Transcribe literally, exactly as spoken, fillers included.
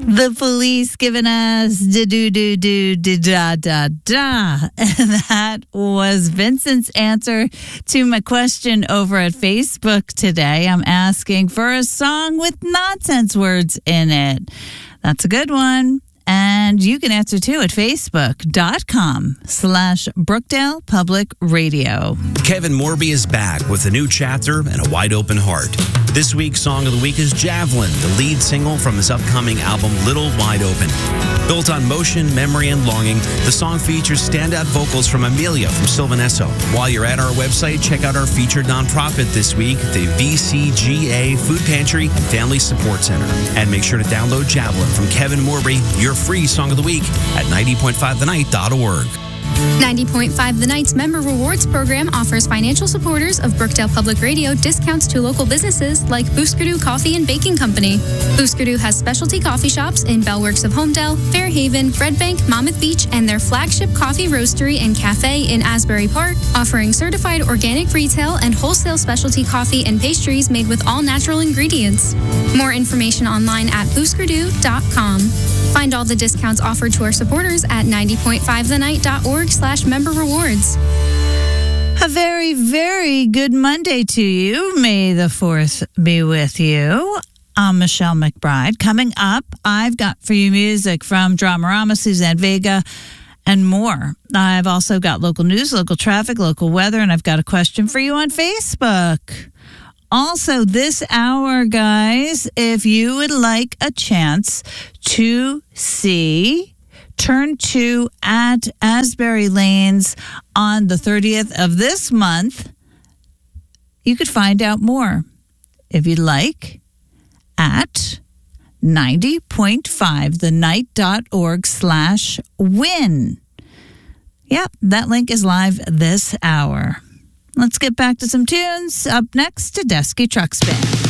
The Police giving us da do do do da da da. And that was Vincent's answer to my question over at Facebook today. I'm asking for a song with nonsense words in it. That's a good one. And you can answer too at facebook.com slash Brookdale Public Radio. Kevin Morby is back with a new chapter and a wide open heart. This week's Song of the Week is Javelin, the lead single from his upcoming album Little Wide Open. Built on motion, memory, and longing, the song features standout vocals from Amelia from Sylvanesso. While you're at our website, check out our featured nonprofit this week, the V C G A Food Pantry and Family Support Center. And make sure to download Javelin from Kevin Morby, your free Song of the Week at ninety point five the night dot org. ninety point five The Night's Member Rewards program offers financial supporters of Brookdale Public Radio discounts to local businesses like Booskadoo Coffee and Baking Company. Booskadoo has specialty coffee shops in Bellworks of Homedale, Fairhaven, Red Bank, Monmouth Beach, and their flagship coffee roastery and cafe in Asbury Park, offering certified organic retail and wholesale specialty coffee and pastries made with all natural ingredients. More information online at booskadoo dot com. Find all the discounts offered to our supporters at ninety point five the night dot org slash member rewards. A very, very good Monday to you. May the fourth be with you. I'm Michelle McBride. Coming up, I've got for you music from Dramarama, Suzanne Vega, and more. I've also got local news, local traffic, local weather, and I've got a question for you on Facebook. Also, this hour, guys, if you would like a chance to see Turn two at Asbury Lanes on the thirtieth of this month, you could find out more, if you'd like, at ninety point five the night dot org slash win. Yep, that link is live this hour. Let's get back to some tunes. Up next, Tedeschi Truck Spin.